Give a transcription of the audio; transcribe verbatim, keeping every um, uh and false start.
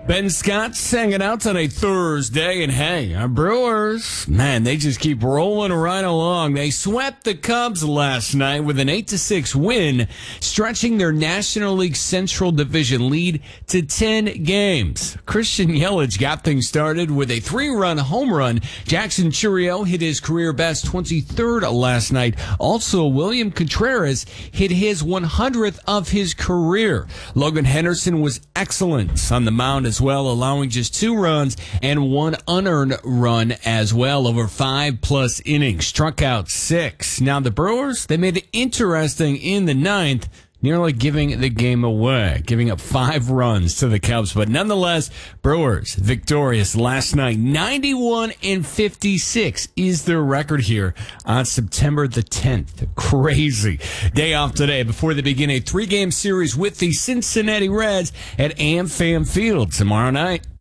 Ben Scott's hanging out on a Thursday, and hey, our Brewers, man, they just keep rolling right along. They swept the Cubs last night with an eight to six win, stretching their National League Central Division lead to ten games. Christian Yelich got things started with a three-run home run. Jackson Chourio hit his career best twenty-third last night. Also, William Contreras hit his one hundredth of his career. Logan Henderson was excellent on the mound as well, allowing just two runs and one unearned run as well over five plus innings. Struck out six. Now the Brewers, they made it interesting in the ninth, nearly giving the game away, giving up five runs to the Cubs. But nonetheless, Brewers victorious last night. ninety-one and fifty-six is their record here on September the tenth. Crazy day off today before they begin a three-game series with the Cincinnati Reds at AmFam Field tomorrow night.